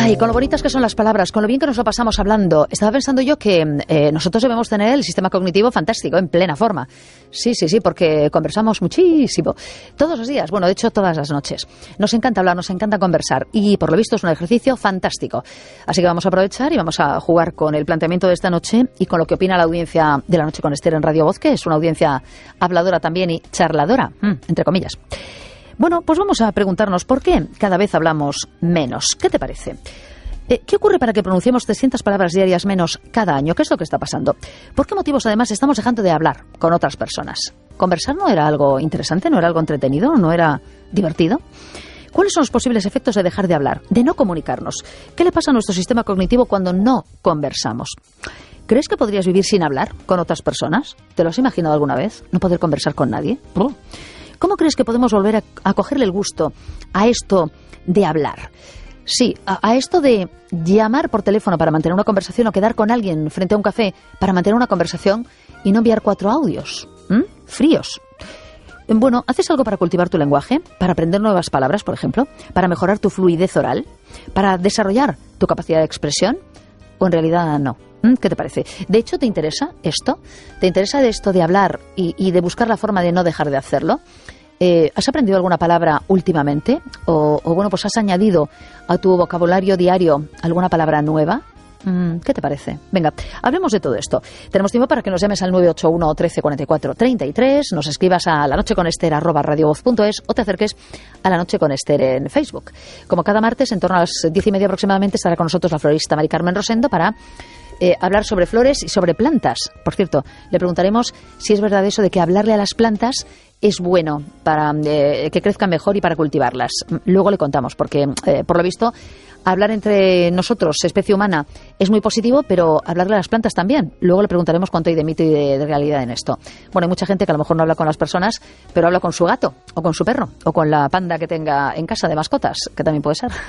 Ay, con lo bonitas que son las palabras, con lo bien que nos lo pasamos hablando. Estaba pensando yo que nosotros debemos tener el sistema cognitivo fantástico, en plena forma. Sí, porque conversamos muchísimo. Todos los días, bueno, de hecho, todas las noches. Nos encanta hablar, nos encanta conversar. Y por lo visto es un ejercicio fantástico. Así que vamos a aprovechar y vamos a jugar con el planteamiento de esta noche y con lo que opina la audiencia de La Noche con Esther en Radio Voz, que es una audiencia habladora también y charladora, entre comillas. Bueno, pues vamos a preguntarnos por qué cada vez hablamos menos. ¿Qué te parece? ¿Qué ocurre para que pronunciemos 300 palabras diarias menos cada año? ¿Qué es lo que está pasando? ¿Por qué motivos, además, estamos dejando de hablar con otras personas? ¿Conversar no era algo interesante? ¿No era algo entretenido? ¿No era divertido? ¿Cuáles son los posibles efectos de dejar de hablar, de no comunicarnos? ¿Qué le pasa a nuestro sistema cognitivo cuando no conversamos? ¿Crees que podrías vivir sin hablar con otras personas? ¿Te lo has imaginado alguna vez? ¿No poder conversar con nadie? ¿Cómo crees que podemos volver a cogerle el gusto a esto de hablar? Sí, a esto de llamar por teléfono para mantener una conversación o quedar con alguien frente a un café para mantener una conversación y no enviar 4 audios fríos. Bueno, ¿haces algo para cultivar tu lenguaje? ¿Para aprender nuevas palabras, por ejemplo? ¿Para mejorar tu fluidez oral? ¿Para desarrollar tu capacidad de expresión? ¿O en realidad no? ¿Qué te parece? De hecho, ¿te interesa esto? ¿Te interesa de esto de hablar y de buscar la forma de no dejar de hacerlo? ¿Has aprendido alguna palabra últimamente? ¿O bueno, pues has añadido a tu vocabulario diario alguna palabra nueva? ¿Qué te parece? Venga, hablemos de todo esto. Tenemos tiempo para que nos llames al 981 13 44 33, nos escribas a lanocheconester@radiovoz.es o te acerques a La Noche con Esther en Facebook. Como cada martes, en torno a las 10:30 aproximadamente, estará con nosotros la florista Mari Carmen Rosendo para hablar sobre flores y sobre plantas. Por cierto, le preguntaremos si es verdad eso de que hablarle a las plantas es bueno para que crezcan mejor y para cultivarlas. Luego le contamos, porque por lo visto hablar entre nosotros, especie humana, es muy positivo, pero hablarle a las plantas también. Luego le preguntaremos cuánto hay de mito y de realidad en esto. Bueno, hay mucha gente que a lo mejor no habla con las personas, pero habla con su gato, o con su perro, o con la panda que tenga en casa de mascotas, que también puede ser.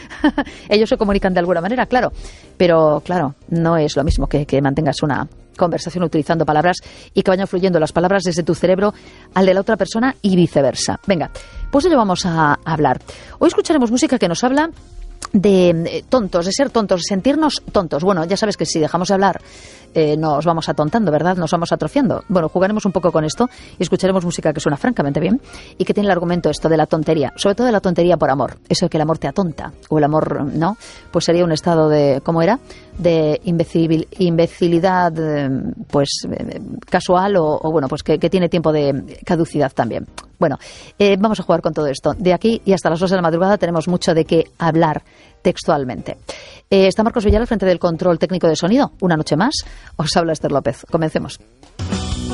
Ellos se comunican de alguna manera, claro, pero claro, no es lo mismo que mantengas una conversación utilizando palabras y que vayan fluyendo las palabras desde tu cerebro al de la otra persona y viceversa. Venga, pues de ello vamos a hablar. Hoy escucharemos música que nos habla de tontos, de ser tontos, de sentirnos tontos. Bueno, ya sabes que si dejamos de hablar nos vamos atontando, ¿verdad? Nos vamos atrofiando. Bueno, jugaremos un poco con esto y escucharemos música que suena francamente bien y que tiene el argumento esto de la tontería, sobre todo de la tontería por amor. Eso de que el amor te atonta o el amor, ¿no? Pues sería un estado de, ¿cómo era? De imbecilidad, pues casual o bueno, pues que tiene tiempo de caducidad también. Bueno, vamos a jugar con todo esto. De aquí y hasta las 2 de la madrugada tenemos mucho de qué hablar textualmente. Está Marcos Villar al frente del control técnico de sonido. Una noche más, os habla Esther López. Comencemos.